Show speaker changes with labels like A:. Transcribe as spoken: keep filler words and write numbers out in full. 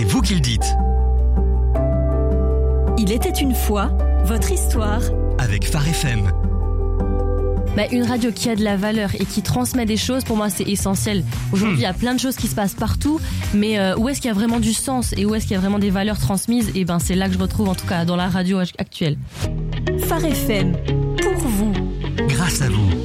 A: c'est vous qui le dites.
B: Il était une fois, votre histoire.
A: Avec Phare F M.
C: Bah, une radio qui a de la valeur et qui transmet des choses, pour moi c'est essentiel. Aujourd'hui il mmh. y a plein de choses qui se passent partout, mais euh, où est-ce qu'il y a vraiment du sens et où est-ce qu'il y a vraiment des valeurs transmises? Et ben c'est là que je retrouve, en tout cas dans la radio actuelle.
B: Phare F M, pour vous.
A: Grâce à vous.